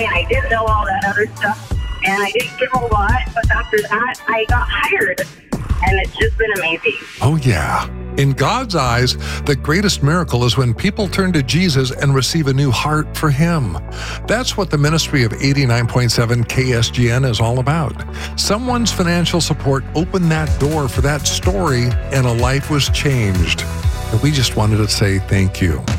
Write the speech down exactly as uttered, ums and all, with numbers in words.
and I didn't know all that other stuff, and I didn't give a lot, but after that, I got hired, and it's just been amazing. Oh, yeah. In God's eyes, the greatest miracle is when people turn to Jesus and receive a new heart for Him. That's what the ministry of eighty-nine point seven K S G N is all about. Someone's financial support opened that door for that story, and a life was changed. And we just wanted to say thank you.